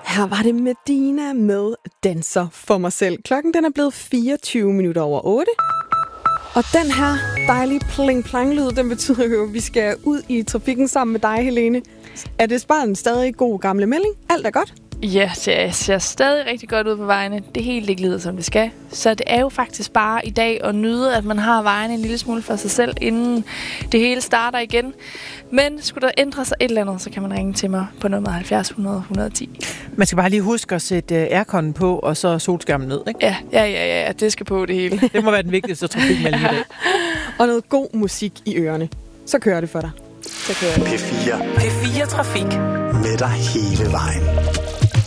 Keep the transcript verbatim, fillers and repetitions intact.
Her var det Medina med Danser for mig selv. Klokken den er blevet fireogtyve minutter over otte. Og den her dejlige pling-plang-lyd, den betyder jo, at vi skal ud i trafikken sammen med dig, Helene. Er det bare en stadig god gamle melding? Alt er godt? Ja, det ser stadig rigtig godt ud på vejene. Det helt ikke lider, som det skal. Så det er jo faktisk bare i dag at nyde, at man har vejene en lille smule for sig selv, inden det hele starter igen. Men skulle der ændre sig et eller andet, så kan man ringe til mig på nummer halvfjerds hundrede et hundrede og ti. Man skal bare lige huske at sætte airconen på, og så solskærmen ned, ikke? Ja, ja, ja, ja, det skal på det hele. Det må være den vigtigste trafikmelding i dag. Og noget god musik i ørerne. Så kører det for dig. Så kører det. P fire. P fire Trafik. Med dig hele vejen.